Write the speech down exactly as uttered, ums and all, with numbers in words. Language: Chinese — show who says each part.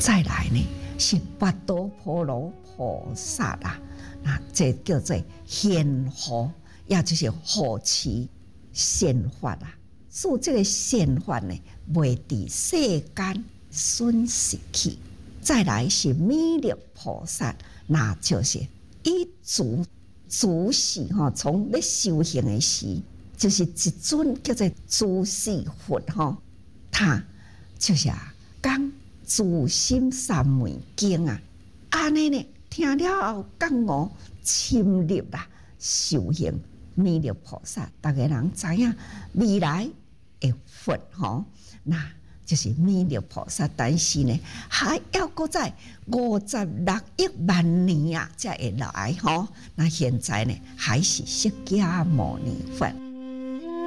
Speaker 1: 再来呢是八多婆罗菩萨啦，那这叫做显护，也就是护持显法啦。使这个显法呢，袂伫世间损失去。再来是弥勒菩萨，那就是以足足是吼，从咧修行的时，就是一尊叫做足是佛吼，他就是啊讲自心三昧经啊，安尼呢听了后讲我深入啦修行弥勒菩萨，大家人知影未来的佛吼，那就是弥勒菩萨，但是呢还要搁在五十六亿万年啊才会来吼。那现在呢还是释迦牟尼佛。